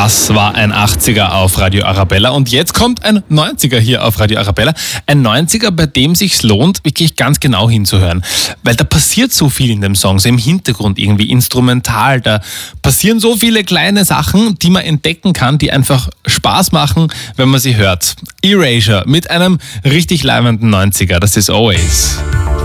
Das war ein 80er auf Radio Arabella und jetzt kommt ein 90er hier auf Radio Arabella. Ein 90er, bei dem sich's lohnt, wirklich ganz genau hinzuhören. Weil da passiert so viel in dem Song, so im Hintergrund irgendwie instrumental. Da passieren so viele kleine Sachen, die man entdecken kann, die einfach Spaß machen, wenn man sie hört. Erasure mit einem richtig leibenden 90er, das ist Always.